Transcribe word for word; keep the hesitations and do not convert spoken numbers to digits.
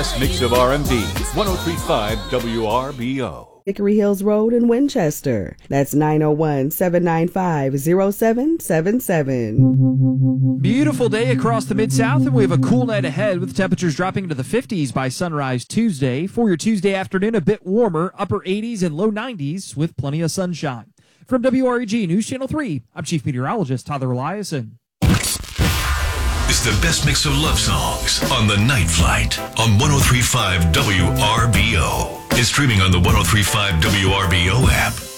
best mix of R and B. one oh three point five W R B O. Hickory Hills Road in Winchester. That's nine oh one, seven nine five, oh seven seven seven. Beautiful day across the Mid-South, and we have a cool night ahead with temperatures dropping into the fifties by sunrise Tuesday. For your Tuesday afternoon, a bit warmer, upper eighties and low nineties with plenty of sunshine. From W R E G News Channel three, I'm Chief Meteorologist Tyler Eliason. It's the best mix of love songs on The Night Flight on one oh three point five W R B O. It's streaming on the one oh three point five W R B O app.